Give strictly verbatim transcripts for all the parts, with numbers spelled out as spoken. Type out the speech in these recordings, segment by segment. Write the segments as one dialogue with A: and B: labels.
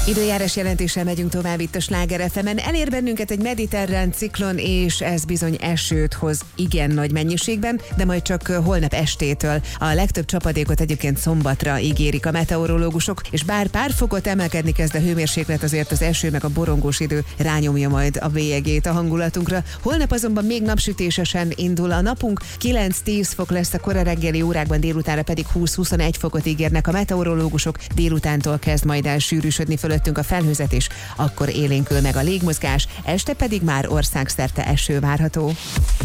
A: Időjárás jelentéssel megyünk tovább itt a Sláger ef emen. Elér bennünket egy mediterrán ciklon, és ez bizony esőt hoz igen nagy mennyiségben, de majd csak holnap estétől. A legtöbb csapadékot egyébként szombatra ígérik a meteorológusok, és bár pár fokot emelkedni kezd a hőmérséklet, azért az eső meg a borongós idő rányomja majd a bélyegét a hangulatunkra. Holnap azonban még napsütésesen indul a napunk, kilenc-tíz fok lesz a kora reggeli órákban, délutánra pedig húsz-huszonegy fokot ígérnek a meteorológusok, délutántól kezd majd elsűrűsödni fölöttünk a felhőzetés, akkor élénkül meg a légmozgás, este pedig már országszerte eső várható.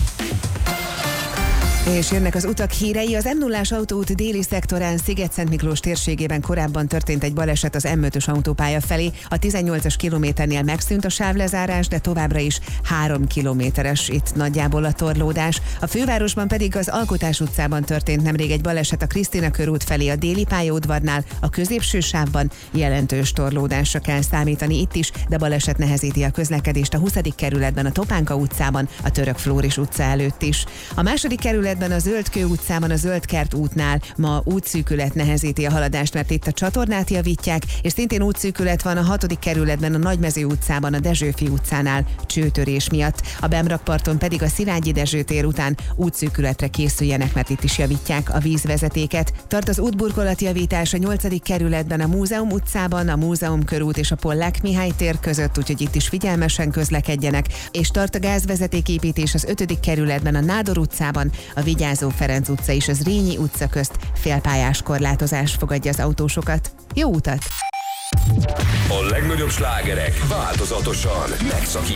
A: És jönnek az utak hírei. Az em nullás autóút déli szektorán Sziget-Szentmiklós térségében korábban történt egy baleset az em ötös autópálya felé. A tizennyolcas kilométernél megszűnt a sávlezárás, de továbbra is három kilométeres itt nagyjából a torlódás. A fővárosban pedig az Alkotás utcában történt nemrég egy baleset a Krisztina körút felé a déli pályaudvarnál. A középső sávban jelentős torlódásra kell számítani itt is, de baleset nehezíti a közlekedést a huszadik kerületben, a Topánka utcában, a Török Flóris utca előtt is. A második kerület a Zöldkő utcában, a Zöldkert útnál ma útszűkület nehezíti a haladást, mert itt a csatornát javítják, és szintén útszűkület van a hatodik kerületben, a Nagymező utcában, a Dezsőfi utcánál csőtörés miatt. A Bemrakparton pedig a Szilágyi Dezső tér után útszűkületre készüljenek, mert itt is javítják a vízvezetéket. Tart az útburkolatjavítás a nyolcadik kerületben, a Múzeum utcában, a Múzeum körút és a Pollák Mihály tér között, úgyhogy itt is figyelmesen közlekedjenek, és tart a gázvezetéképítés az ötödik kerületben, a Nádor utcában, a Vigyázó Ferenc utca és az Rényi utca közt félpályás korlátozás fogadja az autósokat. Jó utat!
B: A legnagyobb slágerek változatosan megszakítják